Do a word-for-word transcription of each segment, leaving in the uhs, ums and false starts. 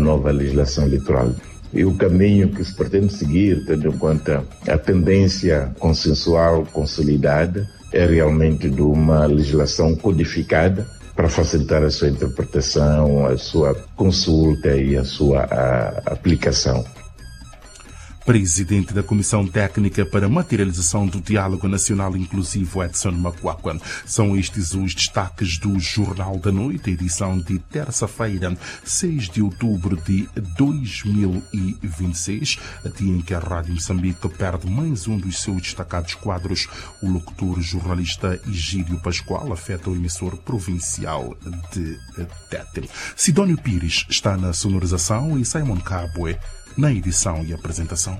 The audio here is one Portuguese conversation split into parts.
nova legislação eleitoral. E o caminho que se pretende seguir, tendo em conta a tendência consensual consolidada, é realmente de uma legislação codificada para facilitar a sua interpretação, a sua consulta e a sua a, aplicação. Presidente da Comissão Técnica para a Materialização do Diálogo Nacional Inclusivo, Edson Macuacua. São estes os destaques do Jornal da Noite, edição de terça-feira, seis de outubro de dois mil e vinte e seis, a dia em que a Rádio Moçambique perde mais um dos seus destacados quadros. O locutor jornalista Egídio Pascoal afeta o emissor provincial de Tete. Sidónio Pires está na sonorização e Simon Cabwe na edição e apresentação.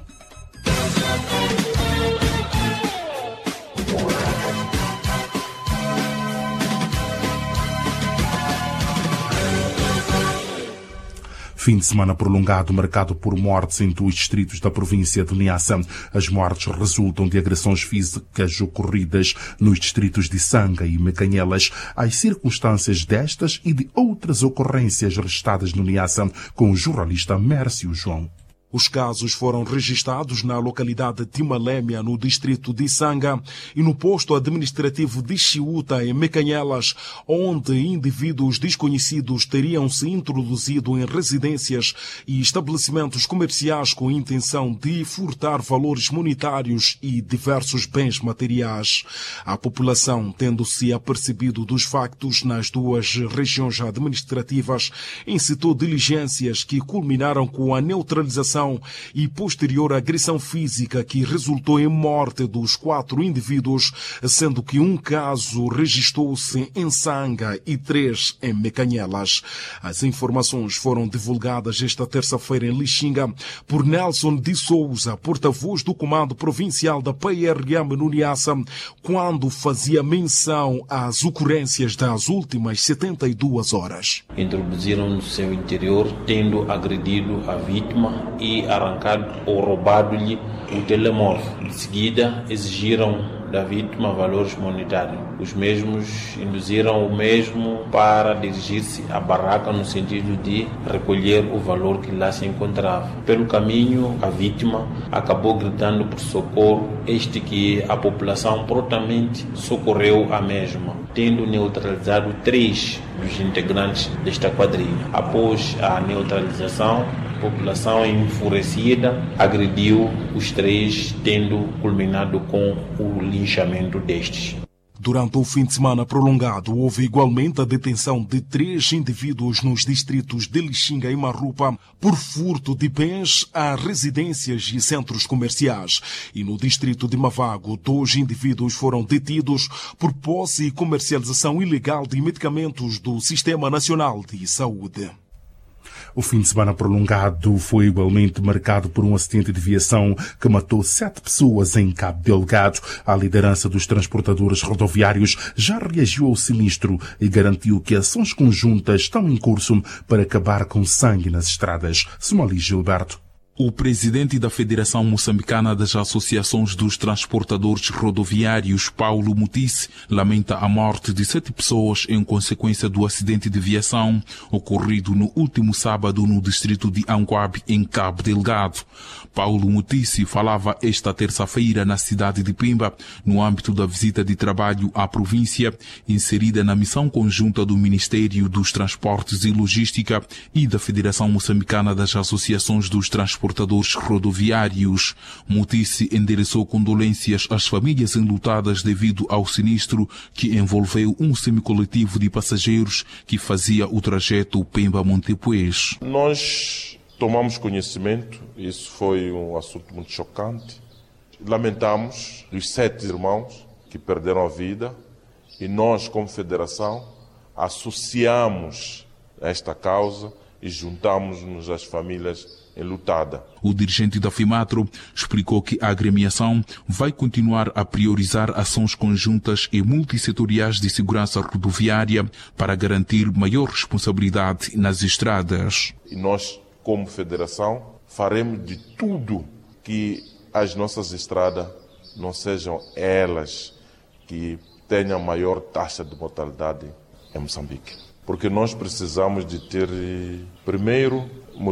Fim de semana prolongado marcado por mortes em dois distritos da província de Niassa. As mortes resultam de agressões físicas ocorridas nos distritos de Sanga e Mecanhelas. As circunstâncias destas e de outras ocorrências registradas no Niassa com o jornalista Mércio João. Os casos foram registrados na localidade de Malémia, no distrito de Sanga, e no posto administrativo de Chiuta, em Mecanhelas, onde indivíduos desconhecidos teriam se introduzido em residências e estabelecimentos comerciais com a intenção de furtar valores monetários e diversos bens materiais. A população, tendo-se apercebido dos factos nas duas regiões administrativas, incitou diligências que culminaram com a neutralização e posterior agressão física que resultou em morte dos quatro indivíduos, sendo que um caso registrou-se em Sanga e três em Mecanhelas. As informações foram divulgadas esta terça-feira em Lixinga por Nelson de Souza, porta-voz do Comando Provincial da P R M no Niassa, quando fazia menção às ocorrências das últimas setenta e duas horas. Introduziram no seu interior, tendo agredido a vítima e arrancado ou roubado-lhe o telemóvel. De seguida, exigiram da vítima valores monetários. Os mesmos induziram o mesmo para dirigir-se à barraca no sentido de recolher o valor que lá se encontrava. Pelo caminho, a vítima acabou gritando por socorro, este que a população prontamente socorreu a mesma, tendo neutralizado três dos integrantes desta quadrilha. Após a neutralização, a população enfurecida agrediu os três, tendo culminado com o linchamento destes. Durante o fim de semana prolongado, houve igualmente a detenção de três indivíduos nos distritos de Lixinga e Marrupa por furto de bens a residências e centros comerciais. E no distrito de Mavago, dois indivíduos foram detidos por posse e comercialização ilegal de medicamentos do Sistema Nacional de Saúde. O fim de semana prolongado foi igualmente marcado por um acidente de viação que matou sete pessoas em Cabo Delgado. A liderança dos transportadores rodoviários já reagiu ao sinistro e garantiu que ações conjuntas estão em curso para acabar com sangue nas estradas. Somali Gilberto. O presidente da Federação Moçambicana das Associações dos Transportadores Rodoviários, Paulo Mutice, lamenta a morte de sete pessoas em consequência do acidente de viação ocorrido no último sábado no distrito de Anguabe, em Cabo Delgado. Paulo Mutice falava esta terça-feira na cidade de Pemba, no âmbito da visita de trabalho à província, inserida na missão conjunta do Ministério dos Transportes e Logística e da Federação Moçambicana das Associações dos Transportadores Transportadores rodoviários. Mutice endereçou condolências às famílias enlutadas devido ao sinistro que envolveu um semicoletivo de passageiros que fazia o trajeto Pemba-Montepuez. Nós tomamos conhecimento, isso foi um assunto muito chocante. Lamentamos os sete irmãos que perderam a vida e nós, como federação, associamos a esta causa e juntamos-nos às famílias enlutadas. O dirigente da FIMATRO explicou que a agremiação vai continuar a priorizar ações conjuntas e multissetoriais de segurança rodoviária para garantir maior responsabilidade nas estradas. E nós, como federação, faremos de tudo que as nossas estradas não sejam elas que tenham maior taxa de mortalidade em Moçambique. Porque nós precisamos de ter, primeiro,